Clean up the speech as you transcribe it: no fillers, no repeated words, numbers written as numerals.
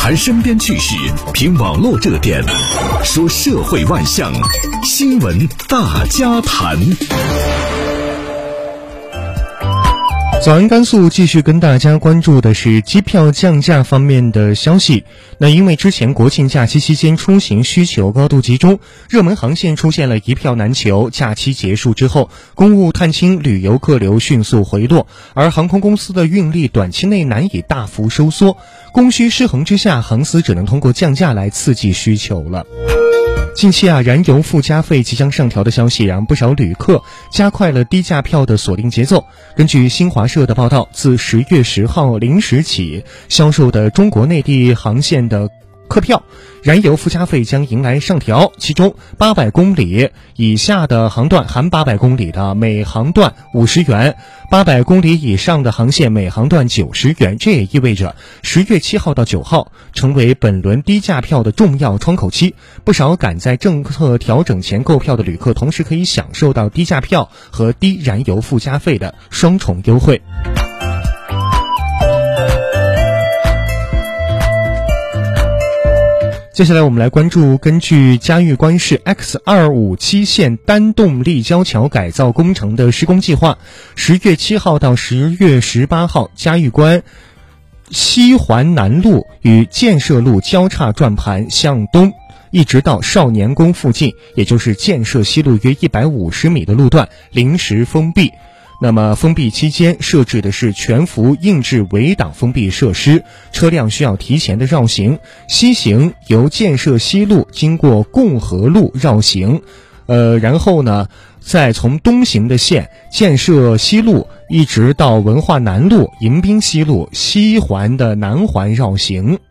谈身边趣事，评网络热点，说社会万象，新闻大家谈。 早安甘肃继续跟大家关注的是机票降价方面的消息。那因为之前国庆假期期间出行需求高度集中，热门航线出现了一票难求，假期结束之后，公务探亲旅游客流迅速回落，而航空公司的运力短期内难以大幅收缩，供需失衡之下，航司只能通过降价来刺激需求了。近期燃油附加费即将上调的消息让不少旅客加快了低价票的锁定节奏。根据新华社的报道，自10月10号0时起销售的中国内地航线的客票，燃油附加费将迎来上调，其中800公里以下的航段含800公里的每航段50元，800公里以上的航线每航段90元。这也意味着10月7号到9号成为本轮低价票的重要窗口期，不少赶在政策调整前购票的旅客同时可以享受到低价票和低燃油附加费的双重优惠。接下来我们来关注根据嘉峪关市 X257 线单动立交桥改造工程的施工计划，10月7号到10月18号，嘉峪关西环南路与建设路交叉转盘向东一直到少年宫附近，也就是建设西路约150米的路段临时封闭。那么封闭期间设置的是全幅硬质围挡封闭设施，车辆需要提前的绕行，西行由建设西路经过共和路绕行，然后呢再从东行的线建设西路一直到文化南路、迎宾西路西环的南环绕行。